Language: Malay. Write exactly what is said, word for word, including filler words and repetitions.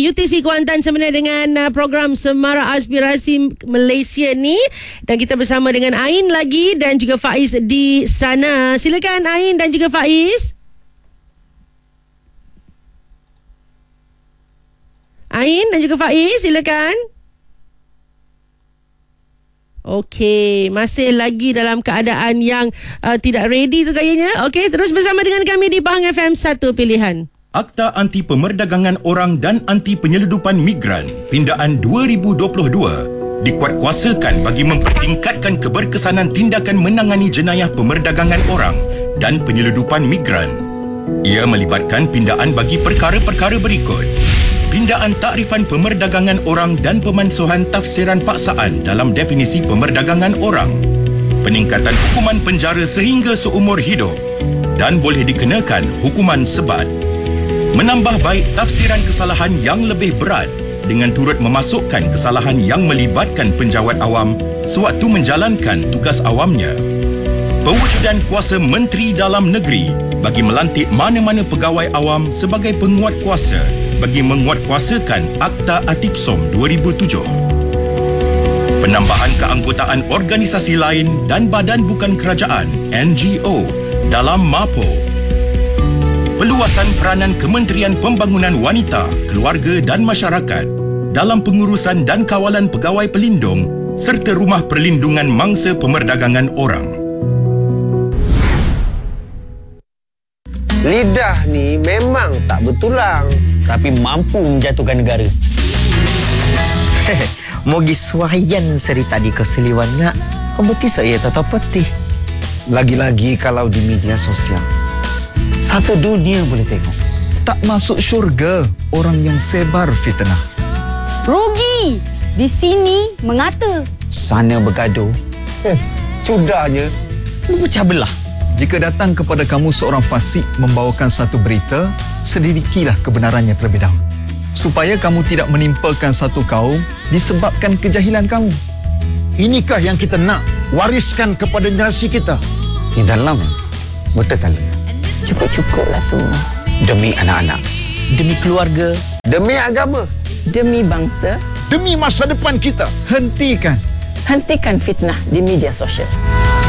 U T C Kuantan sempena dengan uh, program Semarak Aspirasi Malaysia ni. Dan kita bersama dengan Ain lagi dan juga Faiz di sana. Silakan Ain dan juga Faiz. Ain dan juga Faiz, silakan. Okey, masih lagi dalam keadaan yang uh, tidak ready tu kayaknya. Okey, terus bersama dengan kami di Pahang F M satu Pilihan. Akta Anti Pemerdagangan Orang dan Anti Penyeludupan Migran Pindaan dua ribu dua puluh dua dikuatkuasakan bagi mempertingkatkan keberkesanan tindakan menangani jenayah pemerdagangan orang dan penyeludupan migran. Ia melibatkan pindaan bagi perkara-perkara berikut: pindaan takrifan pemerdagangan orang dan pemansuhan tafsiran paksaan dalam definisi pemerdagangan orang, peningkatan hukuman penjara sehingga seumur hidup dan boleh dikenakan hukuman sebat, menambah baik tafsiran kesalahan yang lebih berat dengan turut memasukkan kesalahan yang melibatkan penjawat awam sewaktu menjalankan tugas awamnya, pewujudan kuasa Menteri Dalam Negeri bagi melantik mana-mana pegawai awam sebagai penguat kuasa bagi menguatkuasakan Akta Atipsom dua ribu tujuh. Penambahan keanggotaan organisasi lain dan badan bukan kerajaan N G O dalam MAPO. Peluasan peranan Kementerian Pembangunan Wanita, Keluarga dan Masyarakat dalam pengurusan dan kawalan pegawai pelindung serta rumah perlindungan mangsa pemerdagangan orang. Lidah ni memang tak bertulang, tapi mampu menjatuhkan negara. Mogi suayan cerita di keseliwan ngak. Pembeti saya tak tahu petih. lagi-lagi kalau di media sosial. Satu dunia boleh tengok. Tak masuk syurga orang yang sebar fitnah. Rugi. Di sini mengata. Sana bergaduh. Eh, sudahnya. Lu pecah belah. Jika datang kepada kamu seorang fasik membawakan satu berita, selidikilah kebenarannya terlebih dahulu. Supaya kamu tidak menimpakan satu kaum disebabkan kejahilan kamu. Inikah yang kita nak wariskan kepada generasi kita? Di dalam betul tak? Cukup-cukuplah tu. Demi anak-anak. Demi keluarga. Demi agama. Demi bangsa. Demi masa depan kita. Hentikan. Hentikan fitnah di media sosial.